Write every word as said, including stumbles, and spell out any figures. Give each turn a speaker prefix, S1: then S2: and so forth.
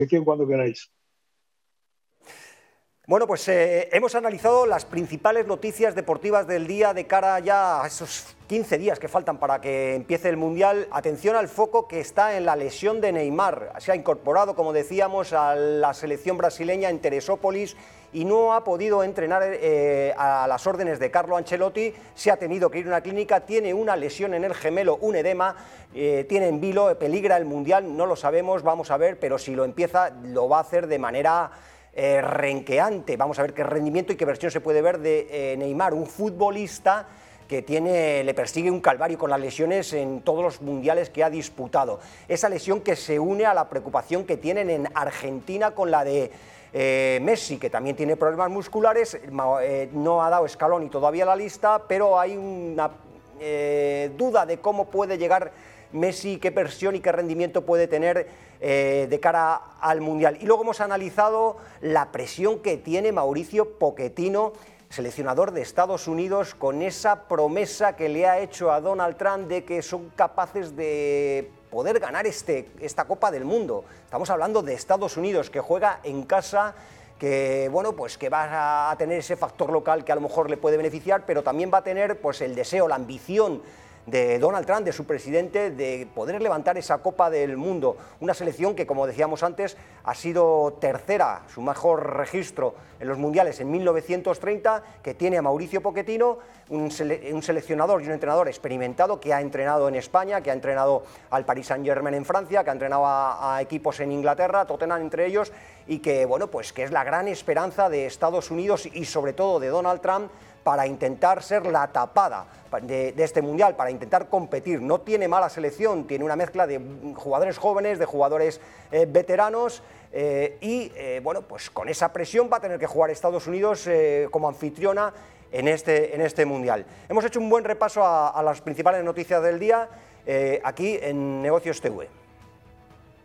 S1: sección cuando queráis.
S2: Bueno, pues eh, hemos analizado las principales noticias deportivas del día de cara ya a esos quince días que faltan para que empiece el Mundial. Atención al foco que está en la lesión de Neymar. Se ha incorporado, como decíamos, a la selección brasileña en Teresópolis y no ha podido entrenar eh, a las órdenes de Carlo Ancelotti. Se ha tenido que ir a una clínica, tiene una lesión en el gemelo, un edema, eh, tiene en vilo, peligra el Mundial, no lo sabemos, vamos a ver, pero si lo empieza lo va a hacer de manera Eh, renqueante. Vamos a ver qué rendimiento y qué versión se puede ver de eh, Neymar, un futbolista que tiene, le persigue un calvario con las lesiones en todos los mundiales que ha disputado. Esa lesión que se une a la preocupación que tienen en Argentina con la de eh, Messi, que también tiene problemas musculares. Eh, no ha dado Scaloni todavía la lista, pero hay una eh, duda de cómo puede llegar Messi, qué versión y qué rendimiento puede tener eh, de cara al Mundial. Y luego hemos analizado la presión que tiene Mauricio Pochettino, seleccionador de Estados Unidos, con esa promesa que le ha hecho a Donald Trump de que son capaces de poder ganar este, esta Copa del Mundo. Estamos hablando de Estados Unidos, que juega en casa, que bueno, pues que va a tener ese factor local que a lo mejor le puede beneficiar, pero también va a tener pues el deseo, la ambición de Donald Trump, de su presidente, de poder levantar esa Copa del Mundo. Una selección que, como decíamos antes, ha sido tercera, su mejor registro en los mundiales en mil novecientos treinta, que tiene a Mauricio Pochettino, un, sele un seleccionador y un entrenador experimentado que ha entrenado en España, que ha entrenado al Paris Saint-Germain en Francia, que ha entrenado a, a equipos en Inglaterra, Tottenham entre ellos, y que, bueno, pues que es la gran esperanza de Estados Unidos y sobre todo de Donald Trump para intentar ser la tapada de, de este Mundial, para intentar competir. No tiene mala selección, tiene una mezcla de jugadores jóvenes, de jugadores eh, veteranos, eh, y eh, bueno, pues con esa presión va a tener que jugar Estados Unidos eh, como anfitriona en este, en este Mundial. Hemos hecho un buen repaso a, a las principales noticias del día eh, aquí en Negocios T V.